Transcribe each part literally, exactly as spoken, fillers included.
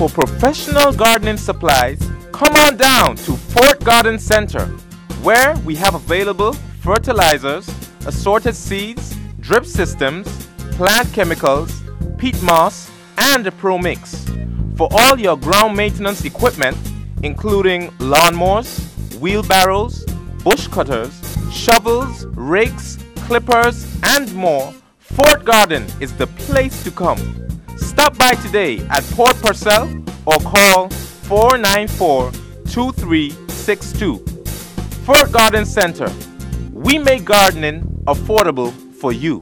For professional gardening supplies, come on down to Fort Garden Center, where we have available fertilizers, assorted seeds, drip systems, plant chemicals, peat moss, and a Pro Mix. For all your ground maintenance equipment, including lawnmowers, wheelbarrows, bush cutters, shovels, rakes, clippers, and more, Fort Garden is the place to come. Stop by today at Port Purcell or call four nine four, two three six two. Fort Garden Center. We make gardening affordable for you.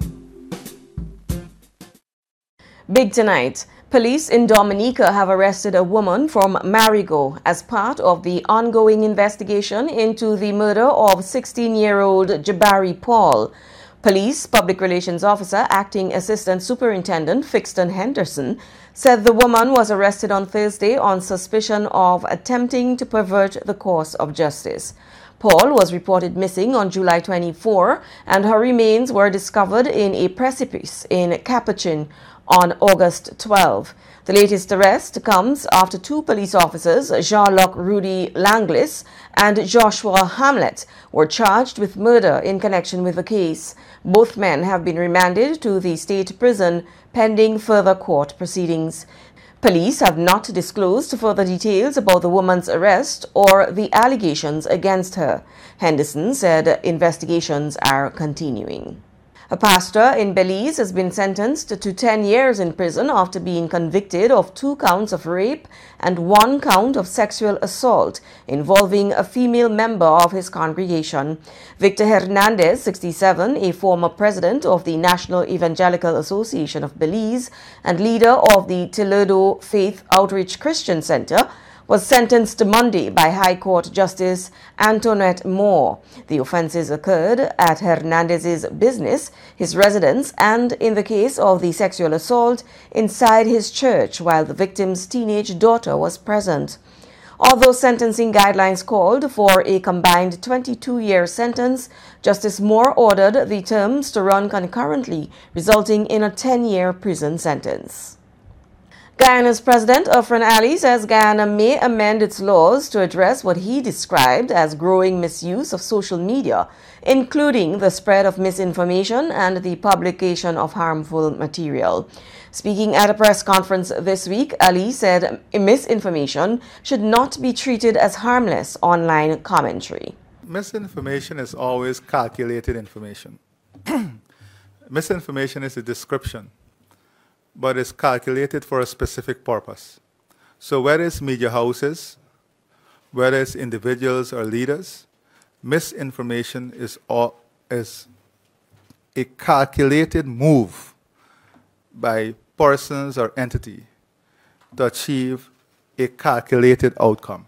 Big tonight. Police in Dominica have arrested a woman from Marigot as part of the ongoing investigation into the murder of sixteen-year-old Jabari Paul. Police Public Relations Officer Acting Assistant Superintendent Fixton Henderson said the woman was arrested on Thursday on suspicion of attempting to pervert the course of justice. Paul was reported missing on July twenty-fourth, and her remains were discovered in a precipice in Capuchin on August twelfth. The latest arrest comes after two police officers, Jean-Luc Rudy Langlis and Joshua Hamlet, were charged with murder in connection with the case. Both men have been remanded to the state prison pending further court proceedings. Police have not disclosed further details about the woman's arrest or the allegations against her. Henderson said investigations are continuing. A pastor in Belize has been sentenced to ten years in prison after being convicted of two counts of rape and one count of sexual assault involving a female member of his congregation. Victor Hernandez, sixty-seven, a former president of the National Evangelical Association of Belize and leader of the Toledo Faith Outreach Christian Center, was sentenced Monday by High Court Justice Antoinette Moore. The offenses occurred at Hernandez's business, his residence, and, in the case of the sexual assault, inside his church while the victim's teenage daughter was present. Although sentencing guidelines called for a combined twenty-two-year sentence, Justice Moore ordered the terms to run concurrently, resulting in a ten-year prison sentence. Guyana's President Afrin Ali says Guyana may amend its laws to address what he described as growing misuse of social media, including the spread of misinformation and the publication of harmful material. Speaking at a press conference this week, Ali said misinformation should not be treated as harmless online commentary. Misinformation is always calculated information. Misinformation is a description, but it's calculated for a specific purpose. So whether it's media houses, whether it's individuals or leaders, misinformation is, all, is a calculated move by persons or entity to achieve a calculated outcome.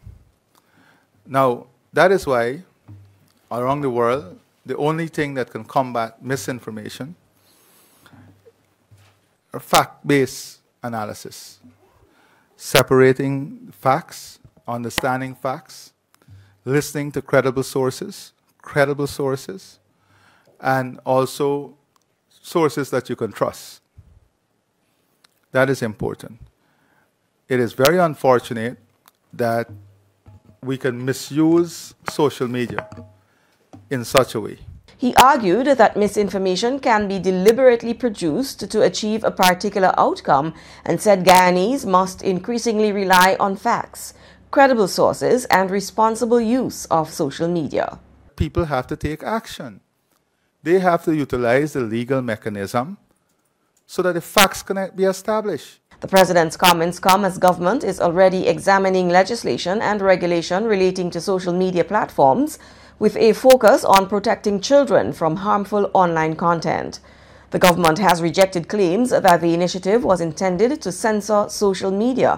Now, that is why around the world, the only thing that can combat misinformation fact-based analysis, separating facts, understanding facts, listening to credible sources, credible sources, and also sources that you can trust. That is important. It is very unfortunate that we can misuse social media in such a way. He argued that misinformation can be deliberately produced to achieve a particular outcome and said Guyanese must increasingly rely on facts, credible sources, and responsible use of social media. People have to take action. They have to utilize the legal mechanism so that the facts can be established. The president's comments come as government is already examining legislation and regulation relating to social media platforms, with a focus on protecting children from harmful online content. The government has rejected claims that the initiative was intended to censor social media.